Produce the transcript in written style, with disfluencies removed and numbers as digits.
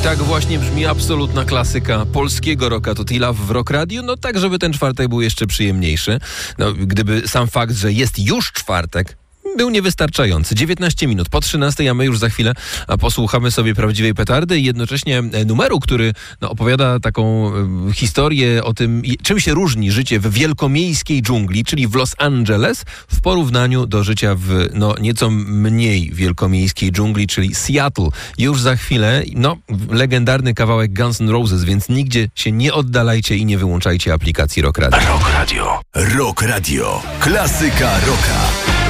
Tak właśnie brzmi absolutna klasyka polskiego rocka to T-Love w Rock Radio. No tak, żeby ten czwartek był jeszcze przyjemniejszy. No, gdyby sam fakt, że jest już czwartek, był niewystarczający. 19 minut po 13, a my już za chwilę posłuchamy sobie prawdziwej petardy i jednocześnie numeru, który opowiada taką historię o tym, czym się różni życie w wielkomiejskiej dżungli, czyli w Los Angeles, w porównaniu do życia w nieco mniej wielkomiejskiej dżungli, czyli Seattle. Już za chwilę, legendarny kawałek Guns N' Roses, więc nigdzie się nie oddalajcie i nie wyłączajcie aplikacji Rock Radio. Rock Radio. Rock Radio. Klasyka rocka.